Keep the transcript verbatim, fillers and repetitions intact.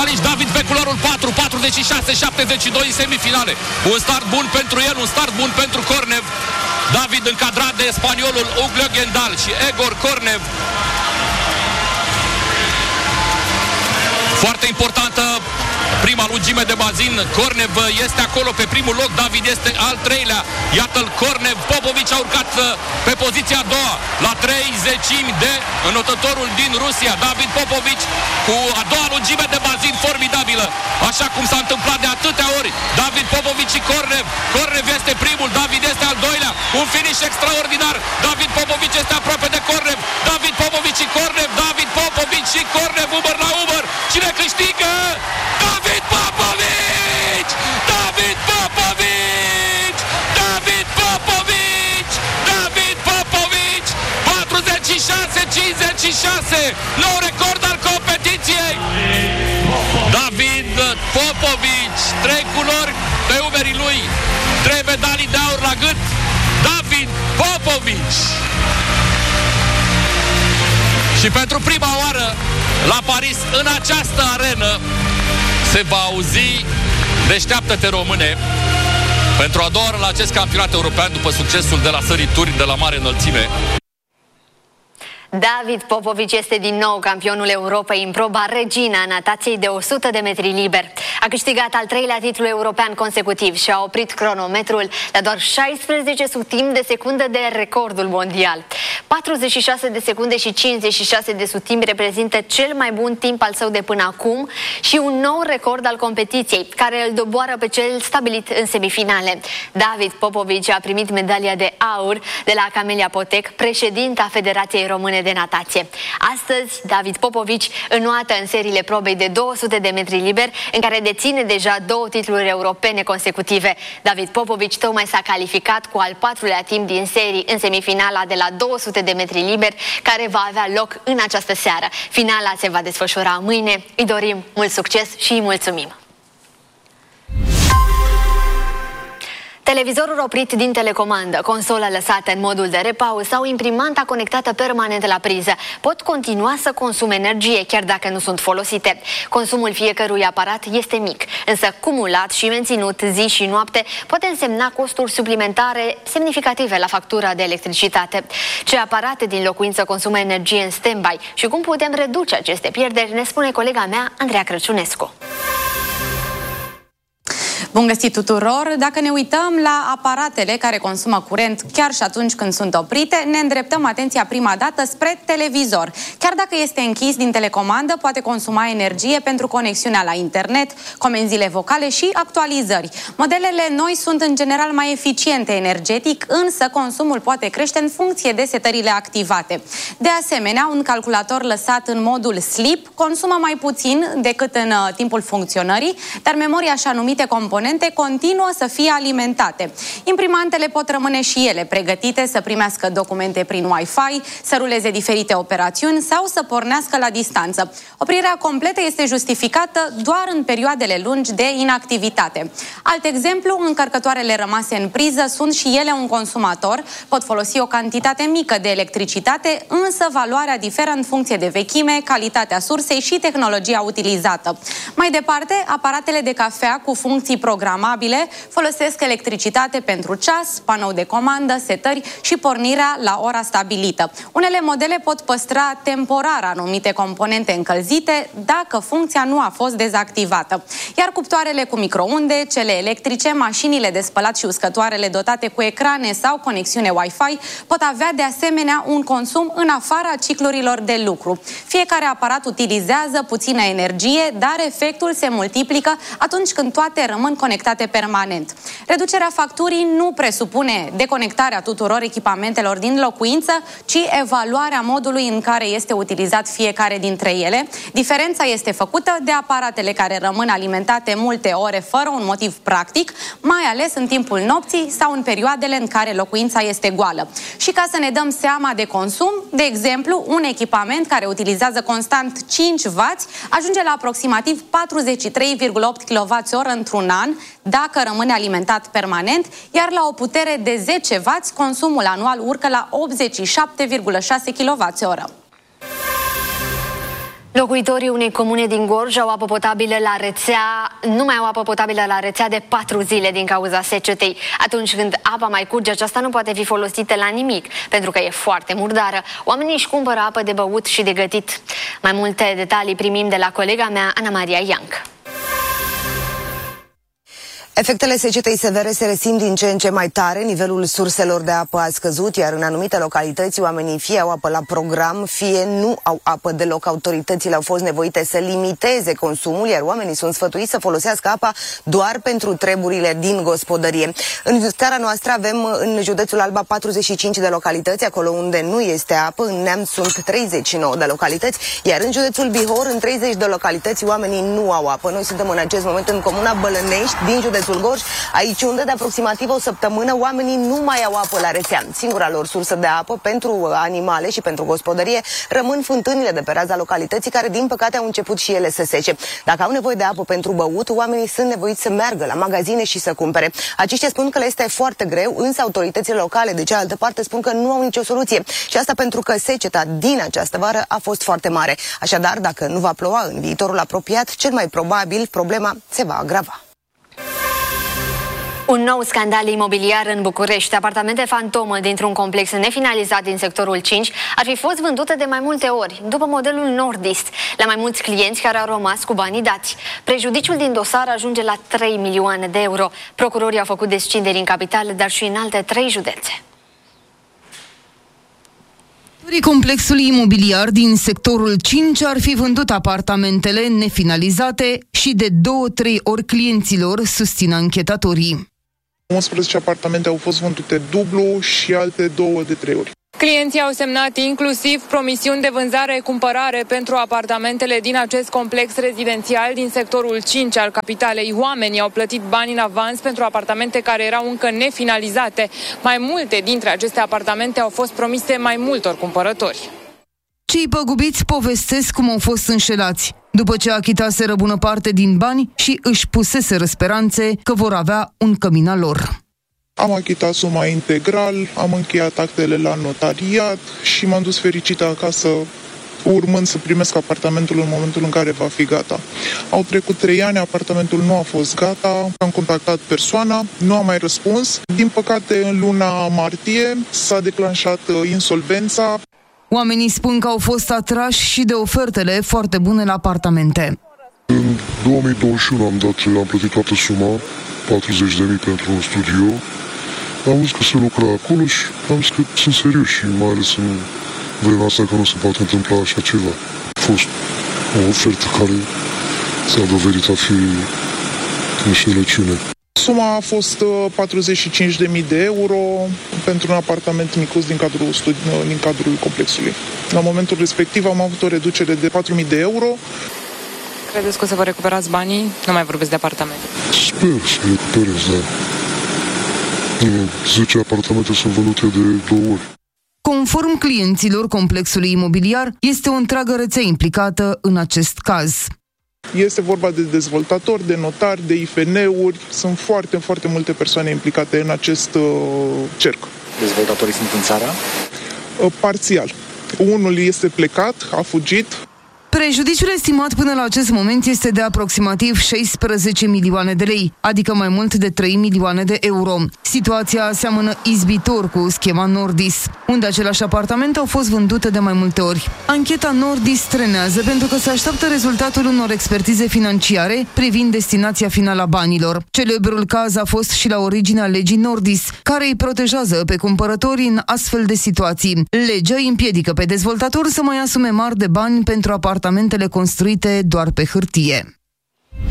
finaliști. David pe culorul patru, patruzeci și șase șaptezeci și doi în semifinale. Un start bun pentru el, un start bun pentru Cornev. David încadrat de spaniolul Uglio Gendal și Egor Cornev. Foarte importantă prima lungime de bazin. Cornev este acolo pe primul loc, David este al treilea. Iată-l Cornev, Popovici a urcat pe poziția a doua, la trei zecimi de înotătorul din Rusia. David Popovici cu a doua lungime de bazin formidabilă, așa cum s-a întâmplat de atâtea ori. David Popovici și Cornev. Cornev este primul, David este al doilea. Un finish extraordinar. David Popovici este aproape de Cornev. David Popovici și Cornev. David Popovici și Cornev, umăr la umăr. Cine câștigă? David Popovici! David Popovici! David Popovici! David Popovici! patruzeci și șase cincizeci și șase! Nou record al competiției! David Popovici! Trei culori pe umerii lui! Trei medalii de aur la gât! David Popovici! Și pentru prima oară la Paris, în această arenă, se va auzi Deșteaptă-te române pentru a doua oară la acest campionat european după succesul de la sărituri de la mare înălțime. David Popovici este din nou campionul Europei în proba Regina a natației de o sută de metri liber. A câștigat al treilea titlu european consecutiv și a oprit cronometrul la doar șaisprezece sutimi de secundă de recordul mondial. patruzeci și șase de secunde și cincizeci și șase de sutimi reprezintă cel mai bun timp al său de până acum și un nou record al competiției, care îl doboară pe cel stabilit în semifinale. David Popovici a primit medalia de aur de la Camelia Potec, președinta Federației Române de Natație. Astăzi, David Popovici înnoată în seriile probei de două sute de metri liber, în care deține deja două titluri europene consecutive. David Popovici tocmai s-a calificat cu al patrulea timp din serii în semifinala de la două sute de metri liber, care va avea loc în această seară. Finala se va desfășura mâine. Îi dorim mult succes și îi mulțumim! Televizorul oprit din telecomandă, consola lăsată în modul de repaus sau imprimanta conectată permanent la priză pot continua să consume energie, chiar dacă nu sunt folosite. Consumul fiecărui aparat este mic, însă cumulat și menținut zi și noapte poate însemna costuri suplimentare semnificative la factura de electricitate. Ce aparate din locuință consumă energie în stand-by și cum putem reduce aceste pierderi, ne spune colega mea, Andreea Crăciunescu. Bun găsit tuturor! Dacă ne uităm la aparatele care consumă curent chiar și atunci când sunt oprite, ne îndreptăm atenția prima dată spre televizor. Chiar dacă este închis din telecomandă, poate consuma energie pentru conexiunea la internet, comenzile vocale și actualizări. Modelele noi sunt în general mai eficiente energetic, însă consumul poate crește în funcție de setările activate. De asemenea, un calculator lăsat în modul sleep consumă mai puțin decât în uh, timpul funcționării, dar memoria așa numite componente continuă să fie alimentate. Imprimantele pot rămâne și ele pregătite să primească documente prin Wi-Fi, să ruleze diferite operațiuni sau să pornească la distanță. Oprirea completă este justificată doar în perioadele lungi de inactivitate. Alt exemplu, încărcătoarele rămase în priză sunt și ele un consumator, pot folosi o cantitate mică de electricitate, însă valoarea diferă în funcție de vechime, calitatea sursei și tehnologia utilizată. Mai departe, aparatele de cafea cu funcții programabile folosesc electricitate pentru ceas, panou de comandă, setări și pornirea la ora stabilită. Unele modele pot păstra temporar anumite componente încălzite dacă funcția nu a fost dezactivată. Iar cuptoarele cu microunde, cele electrice, mașinile de spălat și uscătoarele dotate cu ecrane sau conexiune Wi-Fi pot avea de asemenea un consum în afara ciclurilor de lucru. Fiecare aparat utilizează puțină energie, dar efectul se multiplică atunci când toate rămân conectate permanent. Reducerea facturii nu presupune deconectarea tuturor echipamentelor din locuință, ci evaluarea modului în care este utilizat fiecare dintre ele. Diferența este făcută de aparatele care rămân alimentate multe ore fără un motiv practic, mai ales în timpul nopții sau în perioadele în care locuința este goală. Și ca să ne dăm seama de consum, de exemplu, un echipament care utilizează constant cinci wați ajunge la aproximativ patruzeci și trei virgulă opt kilowați-oră într-un an, dacă rămâne alimentat permanent, iar la o putere de zece wați, consumul anual urcă la optzeci și șapte virgulă șase kilowați-oră. Locuitorii unei comune din Gorj au apă potabilă la rețea, nu mai au apă potabilă la rețea de patru zile din cauza secetei. Atunci când apa mai curge, aceasta nu poate fi folosită la nimic, pentru că e foarte murdară. Oamenii își cumpără apă de băut și de gătit. Mai multe detalii primim de la colega mea, Ana Maria Ianc. Efectele secetei severe se resimt din ce în ce mai tare, nivelul surselor de apă a scăzut, iar în anumite localități oamenii fie au apă la program, fie nu au apă deloc. Autoritățile au fost nevoite să limiteze consumul, iar oamenii sunt sfătuiți să folosească apa doar pentru treburile din gospodărie. În scara noastră avem în județul Alba patruzeci și cinci de localități, acolo unde nu este apă, în Neamț sunt treizeci și nouă de localități, iar în județul Bihor, în treizeci de localități, oamenii nu au apă. Noi suntem în acest moment în comuna Bălănești, din județul Gorj, aici unde de aproximativ o săptămână oamenii nu mai au apă la rețea. Singura lor sursă de apă pentru animale și pentru gospodărie rămân fântânile de pe raza localității, care din păcate au început și ele să sece. Dacă au nevoie de apă pentru băut, oamenii sunt nevoiți să meargă la magazine și să cumpere. Aceștia spun că le este foarte greu, însă autoritățile locale de cealaltă parte spun că nu au nicio soluție. Și asta pentru că seceta din această vară a fost foarte mare. Așadar, dacă nu va ploua în viitorul apropiat, cel mai probabil problema se va agrava. Un nou scandal imobiliar în București. Apartamente fantomă dintr-un complex nefinalizat din sectorul cinci ar fi fost vândute de mai multe ori, după modelul Nordist, la mai mulți clienți care au rămas cu banii dați. Prejudiciul din dosar ajunge la trei milioane de euro. Procurorii au făcut descinderi în capitală, dar și în alte trei județe. Complexului imobiliar din sectorul cinci ar fi vândut apartamentele nefinalizate și de două-trei ori clienților, susțin anchetatorii. unsprezece apartamente au fost vândute dublu și alte două de trei ori. Clienții au semnat inclusiv promisiuni de vânzare-cumpărare pentru apartamentele din acest complex rezidențial din sectorul cinci al capitalei. Oamenii au plătit bani în avans pentru apartamente care erau încă nefinalizate. Mai multe dintre aceste apartamente au fost promise mai multor cumpărători. Cei păgubiți povestesc cum au fost înșelați, după ce achitaseră bună parte din bani și își puseseră speranțe că vor avea un cămin al lor. Am achitat suma integral, am încheiat actele la notariat și m-am dus fericită acasă, urmând să primesc apartamentul în momentul în care va fi gata. Au trecut trei ani, apartamentul nu a fost gata, am contactat persoana, nu a mai răspuns. Din păcate, în luna martie s-a declanșat insolvența. Oamenii spun că au fost atrași și de ofertele foarte bune la apartamente. În două mii douăzeci și unu am, dat, am plătit toată suma, patruzeci de mii pentru un studio. Am văzut că se lucra acolo și am zis că sunt serios și mai ales în vremea asta că nu se poate întâmpla așa ceva. A fost o ofertă care s-a dovedit a fi înșelăciune. Suma a fost patruzeci și cinci de mii de euro pentru un apartament micuț din cadrul, studi- din cadrul complexului. La momentul respectiv am avut o reducere de patru mii de euro. Credeți că o să vă recuperați banii? Nu mai vorbesc de apartamente. Sper să recuperez, da. zece apartamente sunt vândute de două ori. Conform clienților complexului imobiliar, este o întreagă rețea implicată în acest caz. Este vorba de dezvoltatori, de notari, de I F N-uri. Sunt foarte, foarte multe persoane implicate în acest uh, cerc. Dezvoltatorii sunt în țară? Uh, parțial. Unul este plecat, a fugit. Prejudiciul estimat până la acest moment este de aproximativ șaisprezece milioane de lei, adică mai mult de trei milioane de euro. Situația seamănă izbitor cu schema Nordis, unde aceleași apartamente au fost vândute de mai multe ori. Ancheta Nordis trenează pentru că se așteaptă rezultatul unor expertize financiare privind destinația finală a banilor. Celebrul caz a fost și la originea legii Nordis, care îi protejează pe cumpărători în astfel de situații. Legea îi împiedică pe dezvoltator să mai asume mari de bani pentru apartamente apartamentele construite doar pe hârtie.